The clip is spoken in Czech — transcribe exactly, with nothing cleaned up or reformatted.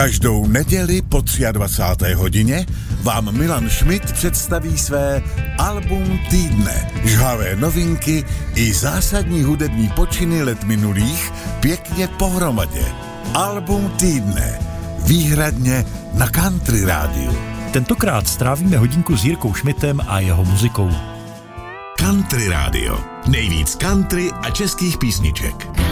Každou neděli po dvacáté třetí hodině vám Milan Schmidt představí své album týdne. Žhavé novinky i zásadní hudební počiny let minulých pěkně pohromadě. Album týdne. Výhradně na Country rádiu. Tentokrát strávíme hodinku s Jirkou Schmidtem a jeho muzikou. Country rádio. Nejvíc country a českých písniček.